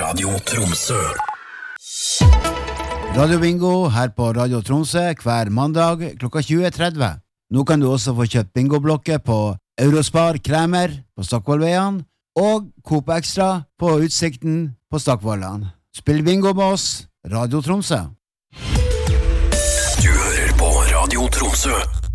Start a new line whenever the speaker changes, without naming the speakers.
Radio Tromsø.
Radio Bingo her på Radio Tromsø hver mandag klokka 20.30. Nå kan du også få kjøpt bingoblokker på Eurospar Kremer på Stockvollveien og Coop Extra på Utsikten på Stockvollan. Spill bingo med oss, Radio Tromsø.
Du hører på Radio Tromsø.